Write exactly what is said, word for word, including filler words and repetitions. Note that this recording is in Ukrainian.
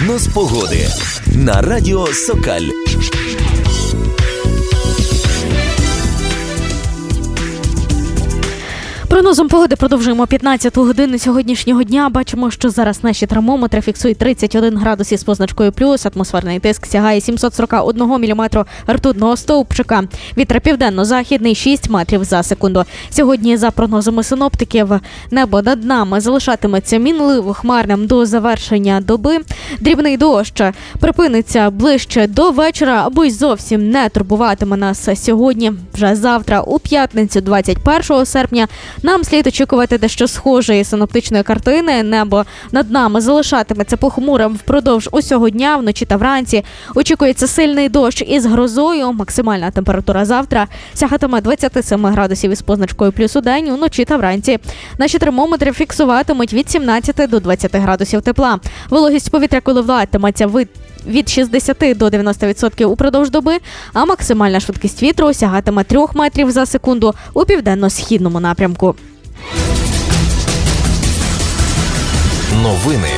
Прогноз погоди на радіо Сокаль. Прогнозом погоди продовжуємо п'ятнадцяту годину сьогоднішнього дня. Бачимо, що зараз наші термометри фіксують тридцять один градус із позначкою плюс. Атмосферний тиск сягає сімсот сорок один міліметр ртутного стовпчика. Вітер південно-західний шість метрів за секунду. Сьогодні, за прогнозами синоптиків, небо над нами залишатиметься мінливо хмарним до завершення доби. Дрібний дощ припиниться ближче до вечора або й зовсім не турбуватиме нас сьогодні. Вже завтра, у п'ятницю, двадцять першого серпня, нам слід очікувати дещо схожої синоптичної картини. Небо над нами залишатиметься похмурим впродовж усього дня, вночі та вранці. Очікується сильний дощ із грозою. Максимальна температура завтра сягатиме двадцять сім градусів із позначкою плюс у день, уночі та вранці. Наші термометри фіксуватимуть від сімнадцяти до двадцяти градусів тепла. Вологість повітря коливатиметься від від шістдесят до дев'яноста відсотків упродовж доби, а максимальна швидкість вітру сягатиме трьох метрів за секунду у південно-східному напрямку. Новини